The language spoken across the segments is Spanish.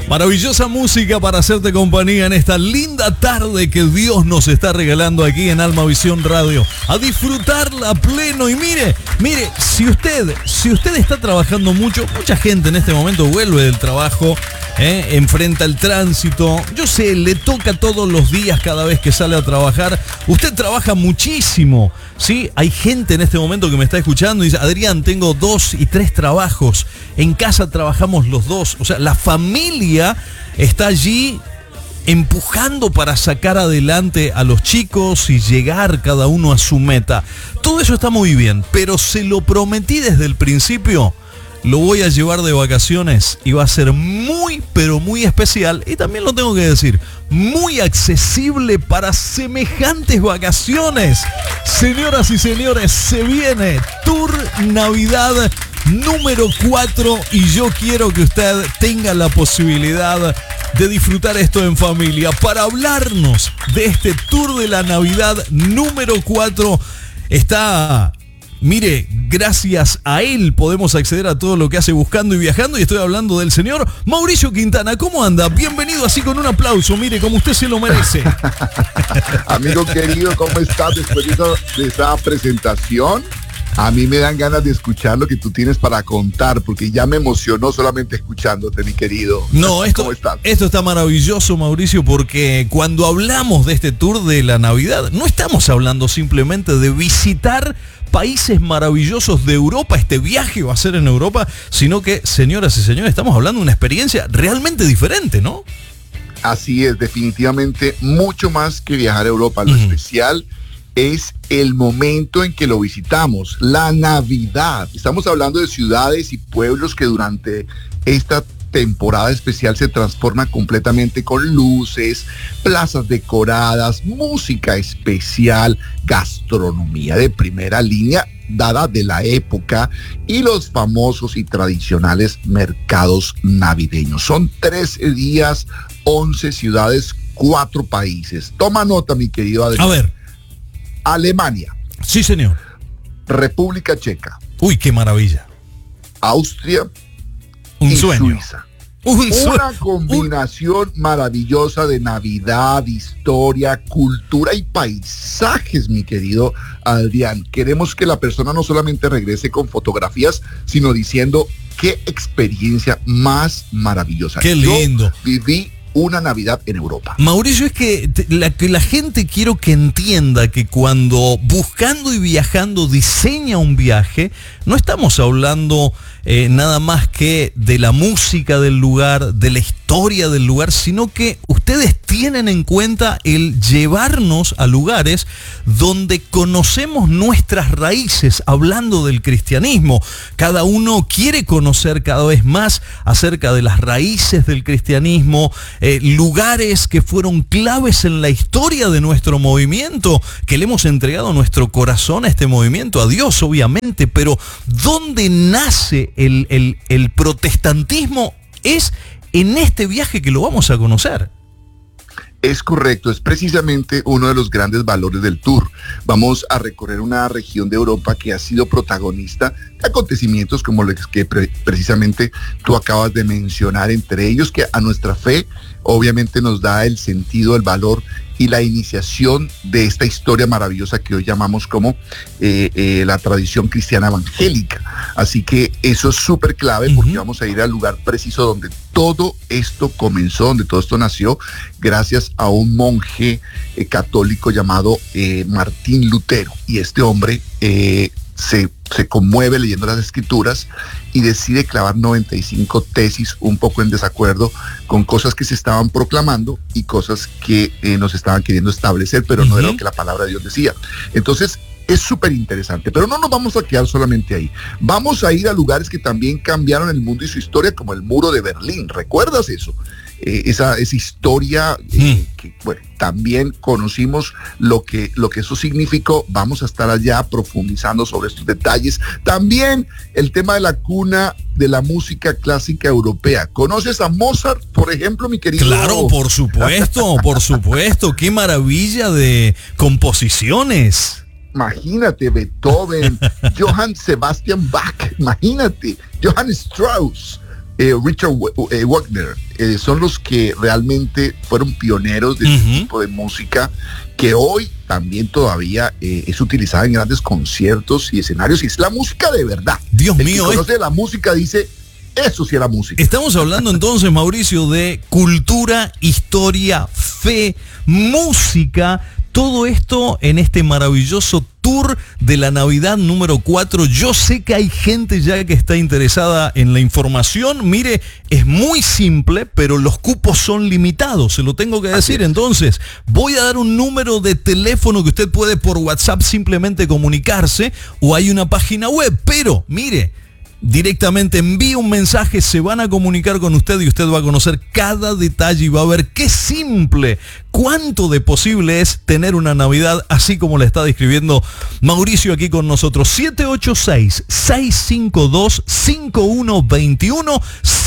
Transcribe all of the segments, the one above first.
Maravillosa música para hacerte compañía en esta linda tarde que Dios nos está regalando aquí en Alma Visión Radio. A disfrutarla a pleno. Y mire, si usted está trabajando mucho, mucha gente en este momento vuelve del trabajo, enfrenta el tránsito. Yo sé, le toca todos los días cada vez que sale a trabajar. Usted trabaja muchísimo, ¿sí? Hay gente en este momento que me está escuchando y dice: Adrián, tengo 2 y 3 trabajos. En casa trabajamos los 2. O sea, la familia está allí empujando para sacar adelante a los chicos y llegar cada uno a su meta. Todo eso está muy bien, pero se lo prometí desde el principio. Lo voy a llevar de vacaciones y va a ser muy, pero muy especial. Y también lo tengo que decir, muy accesible para semejantes vacaciones. Señoras y señores, se viene Tour Navidad número 4 y yo quiero que usted tenga la posibilidad de disfrutar esto en familia. Para hablarnos de este Tour de la Navidad número 4 está... Mire, gracias a él podemos acceder a todo lo que hace Buscando y Viajando, y estoy hablando del señor Mauricio Quintana. ¿Cómo anda? Bienvenido, así con un aplauso, mire, como usted se lo merece. Amigo querido, ¿cómo estás después de esa presentación? A mí me dan ganas de escuchar lo que tú tienes para contar, porque ya me emocionó solamente escuchándote, mi querido. No, ¿Cómo estás? Esto está maravilloso, Mauricio, porque cuando hablamos de este Tour de la Navidad, no estamos hablando simplemente de visitar países maravillosos de Europa. Este viaje va a ser en Europa, sino que, señoras y señores, estamos hablando de una experiencia realmente diferente, ¿no? Así es, definitivamente mucho más que viajar a Europa. Lo especial es el momento en que lo visitamos, la Navidad. Estamos hablando de ciudades y pueblos que durante esta temporada especial se transforma completamente, con luces, plazas decoradas, música especial, gastronomía de primera línea dada de la época y los famosos y tradicionales mercados navideños. Son 13 días, 11 ciudades, 4 países. Toma nota, mi querido Adrián. A ver. Alemania. Sí, señor. República Checa. Uy, qué maravilla. Austria. Un y sueño. Suiza. Una combinación maravillosa de Navidad, historia, cultura y paisajes, mi querido Adrián. Queremos que la persona no solamente regrese con fotografías, sino diciendo: qué experiencia más maravillosa. Qué lindo. Yo viví una Navidad en Europa. Mauricio, es que la gente, quiero que entienda que cuando Buscando y Viajando diseña un viaje, no estamos hablando nada más que de la música del lugar, de la historia del lugar, sino que ustedes tienen en cuenta el llevarnos a lugares donde conocemos nuestras raíces, hablando del cristianismo. Cada uno quiere conocer cada vez más acerca de las raíces del cristianismo, lugares que fueron claves en la historia de nuestro movimiento, que le hemos entregado nuestro corazón a este movimiento, a Dios obviamente, pero ¿dónde nace el protestantismo? Es en este viaje que lo vamos a conocer. Es correcto, es precisamente uno de los grandes valores del tour. Vamos a recorrer una región de Europa que ha sido protagonista de acontecimientos como los que precisamente tú acabas de mencionar, entre ellos que a nuestra fe obviamente nos da el sentido, el valor y la iniciación de esta historia maravillosa que hoy llamamos como la tradición cristiana evangélica. Así que eso es súper clave, porque vamos a ir al lugar preciso donde todo esto comenzó, donde todo esto nació, gracias a un monje católico llamado Martín Lutero. Y este hombre se conmueve leyendo las escrituras y decide clavar 95 tesis un poco en desacuerdo con cosas que se estaban proclamando y cosas que nos estaban queriendo establecer, pero no era lo que la palabra de Dios decía. Entonces es súper interesante, pero no nos vamos a quedar solamente ahí. Vamos a ir a lugares que también cambiaron el mundo y su historia, como el muro de Berlín. ¿Recuerdas eso? Esa historia que, bueno, también conocimos lo que eso significó. Vamos a estar allá profundizando sobre estos detalles. También el tema de la cuna de la música clásica europea. ¿Conoces a Mozart, por ejemplo, mi querido? Claro, por supuesto, por supuesto. Qué maravilla de composiciones. Imagínate, Beethoven, Johann Sebastian Bach, imagínate, Johann Strauss, Richard Wagner, son los que realmente fueron pioneros de este tipo de música que hoy también todavía es utilizada en grandes conciertos y escenarios, y es la música de verdad. Dios mío, el que conoce la música dice, eso sí era música. Estamos hablando entonces, Mauricio, de cultura, historia, fe, música, todo esto en este maravilloso tour de la Navidad número 4. Yo sé que hay gente ya que está interesada en la información. Mire, es muy simple, pero los cupos son limitados, se lo tengo que decir. Entonces, voy a dar un número de teléfono que usted puede por WhatsApp simplemente comunicarse, o hay una página web, pero mire, directamente envíe un mensaje, se van a comunicar con usted y usted va a conocer cada detalle y va a ver qué simple, cuánto de posible es tener una Navidad así como la está describiendo Mauricio aquí con nosotros. 786-652-5121,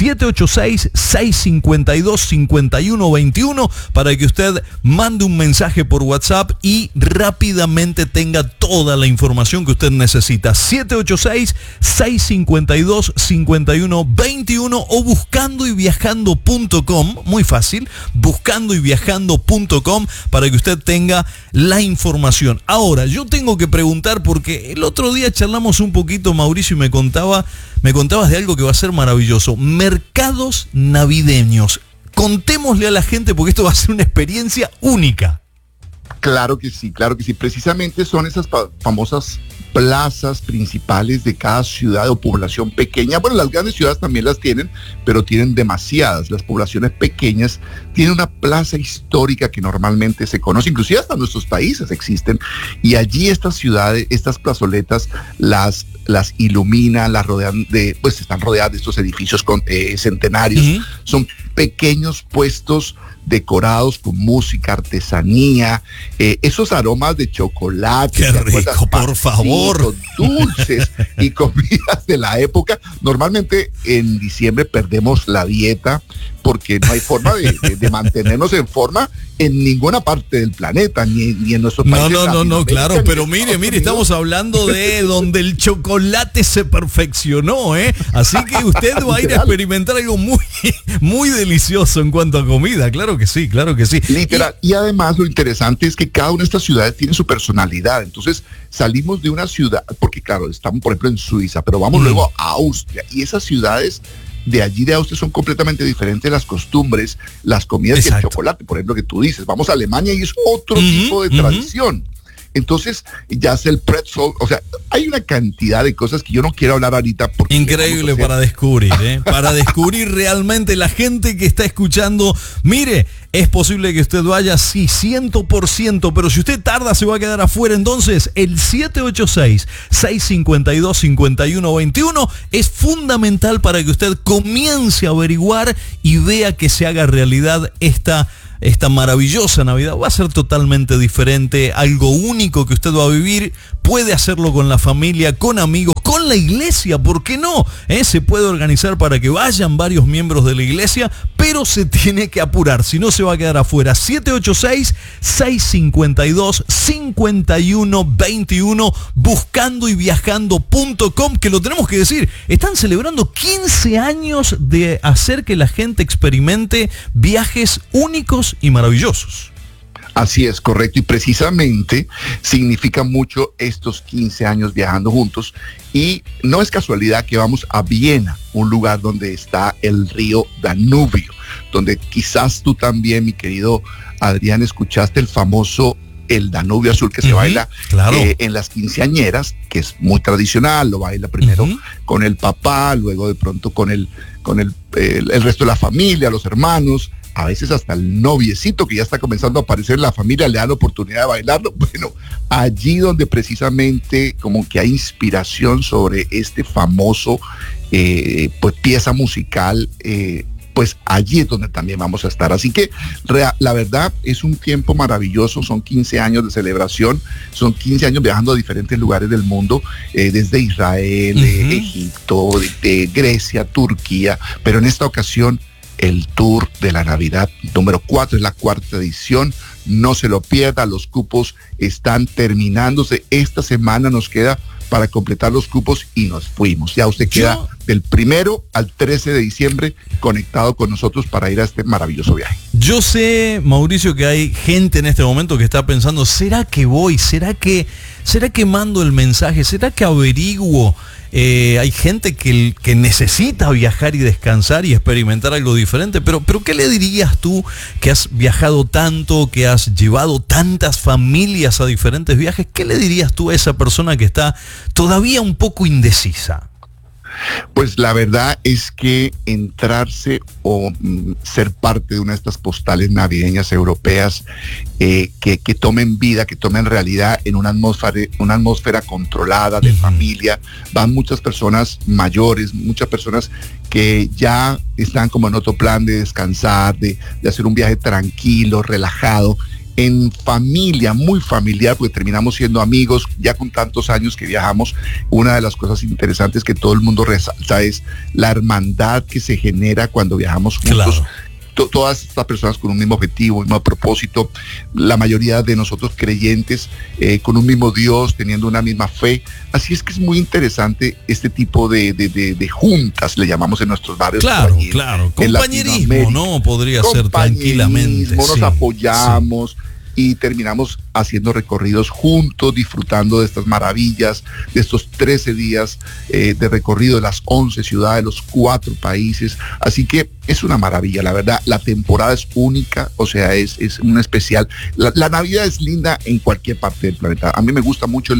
786-652-5121, para que usted mande un mensaje por WhatsApp y rápidamente tenga toda la información que usted necesita. 786-652-5121 o buscandoyviajando.com, muy fácil, buscandoyviajando.com, para que usted tenga la información. Ahora, yo tengo que preguntar, porque el otro día charlamos un poquito, Mauricio, y me contabas de algo que va a ser maravilloso. Mercados navideños. Contémosle a la gente, porque esto va a ser una experiencia única. Claro que sí. Precisamente son esas famosas plazas principales de cada ciudad o población pequeña. Bueno, las grandes ciudades también las tienen, pero tienen demasiadas. Las poblaciones pequeñas tienen una plaza histórica que normalmente se conoce, inclusive hasta en nuestros países existen, y allí estas ciudades, estas plazoletas, las iluminan, las rodean pues están rodeadas de estos edificios centenarios. Son pequeños puestos decorados con música, artesanía, esos aromas de chocolate. ¡Qué rico, por favor! Dulces y comidas de la época. Normalmente en diciembre perdemos la dieta porque no hay forma de mantenernos en forma en ninguna parte del planeta, ni en nuestro país. No, claro, pero mire, estamos hablando de donde el chocolate se perfeccionó, ¿eh? Así que usted va a ir a experimentar algo muy delicioso en cuanto a comida, claro que sí. Literal, y además lo interesante es que cada una de estas ciudades tiene su personalidad. Entonces salimos de una ciudad, porque claro, estamos por ejemplo en Suiza, pero vamos luego a Austria, y esas ciudades de allí de Austria son completamente diferentes las costumbres, las comidas. Y el chocolate, por ejemplo, que tú dices. Vamos a Alemania y es otro tipo de tradición. Entonces, ya sea el pretzel, o sea, hay una cantidad de cosas que yo no quiero hablar ahorita. Porque increíble para descubrir, para descubrir realmente la gente que está escuchando. Mire, es posible que usted vaya, sí, 100%, pero si usted tarda se va a quedar afuera. Entonces, el 786-652-5121 es fundamental para que usted comience a averiguar y vea que se haga realidad esta maravillosa Navidad. Va a ser totalmente diferente, algo único que usted va a vivir. Puede hacerlo con la familia, con amigos, con la iglesia, ¿por qué no? Se puede organizar para que vayan varios miembros de la iglesia, pero se tiene que apurar, si no se va a quedar afuera. 786-652-5121, buscandoyviajando.com, que lo tenemos que decir, están celebrando 15 años de hacer que la gente experimente viajes únicos y maravillosos. Así es, correcto, y precisamente significa mucho estos 15 años viajando juntos, y no es casualidad que vamos a Viena, un lugar donde está el río Danubio, donde quizás tú también, mi querido Adrián, escuchaste el famoso El Danubio Azul, que se baila en las quinceañeras, que es muy tradicional. Lo baila primero con el papá, luego de pronto con el resto de la familia, los hermanos, a veces hasta el noviecito que ya está comenzando a aparecer en la familia le da la oportunidad de bailarlo. Bueno, allí donde precisamente como que hay inspiración sobre este famoso pues pieza musical, pues allí es donde también vamos a estar. Así que la verdad es un tiempo maravilloso, son 15 años de celebración, son 15 años viajando a diferentes lugares del mundo, desde Israel, Egipto, de Grecia, Turquía, pero en esta ocasión el Tour de la Navidad número 4, es la 4ª edición, no se lo pierda, los cupos están terminándose, esta semana nos queda para completar los cupos y nos fuimos, ya usted queda del 1 al 13 de diciembre conectado con nosotros para ir a este maravilloso viaje. Yo sé, Mauricio, que hay gente en este momento que está pensando, ¿será que voy? ¿Será que mando el mensaje? ¿Será que averiguo? Hay gente que necesita viajar y descansar y experimentar algo diferente, pero ¿qué le dirías tú que has viajado tanto, que has llevado tantas familias a diferentes viajes? ¿Qué le dirías tú a esa persona que está todavía un poco indecisa? Pues la verdad es que entrarse o ser parte de una de estas postales navideñas europeas que tomen vida, que tomen realidad en una atmósfera controlada, de familia. Van muchas personas mayores, muchas personas que ya están como en otro plan de descansar, de hacer un viaje tranquilo, relajado, en familia, muy familiar, porque terminamos siendo amigos ya con tantos años que viajamos. Una de las cosas interesantes que todo el mundo resalta es la hermandad que se genera cuando viajamos juntos. Claro. Todas estas personas con un mismo objetivo, un mismo propósito, la mayoría de nosotros creyentes, con un mismo Dios, teniendo una misma fe. Así es que es muy interesante este tipo de juntas, le llamamos en nuestros barrios. Claro, claro. Compañerismo, ¿no? Podría ser tranquilamente. Nos apoyamos. Y terminamos haciendo recorridos juntos, disfrutando de estas maravillas, de estos 13 días de recorrido de las 11 ciudades, los 4 países. Así que es una maravilla, la verdad. La temporada es única, o sea, es una especial. La Navidad es linda en cualquier parte del planeta. A mí me gusta mucho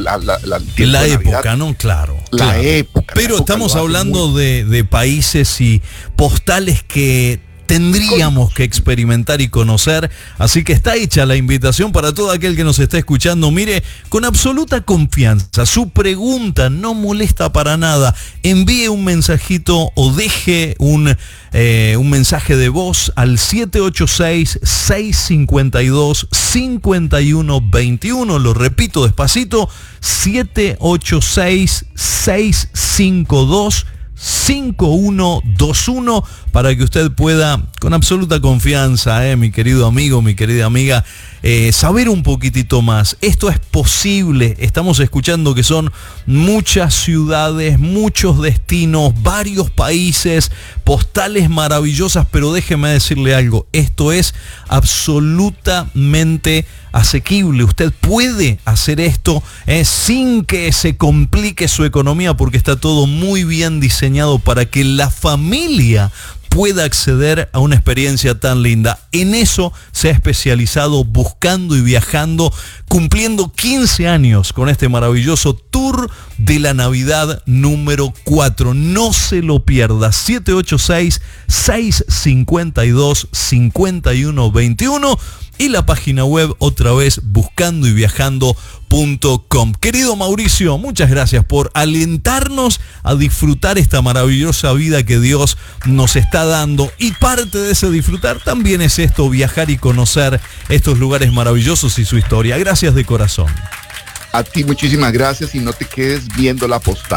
la época, ¿no? Claro. La época. Pero estamos hablando de países y postales que tendríamos que experimentar y conocer, así que está hecha la invitación para todo aquel que nos está escuchando. Mire, con absoluta confianza, su pregunta no molesta para nada. Envíe un mensajito o deje un mensaje de voz al 786-652-5121. Lo repito despacito, 786-652-5121 para que usted pueda, con absoluta confianza, mi querido amigo, mi querida amiga, saber un poquitito más. Esto es posible. Estamos escuchando que son muchas ciudades, muchos destinos, varios países, postales maravillosas, pero déjeme decirle algo, esto es absolutamente asequible. Usted puede hacer esto sin que se complique su economía, porque está todo muy bien diseñado para que la familia pueda acceder a una experiencia tan linda. En eso se ha especializado Buscando y Viajando, cumpliendo 15 años con este maravilloso Tour de la Navidad número 4. No se lo pierda. 786-652-5121 y la página web otra vez buscandoyviajando.com. Querido Mauricio, muchas gracias por alentarnos a disfrutar esta maravillosa vida que Dios nos está dando, y parte de ese disfrutar también es esto, viajar y conocer estos lugares maravillosos y su historia. Gracias de corazón. A ti muchísimas gracias, y no te quedes viendo la postal.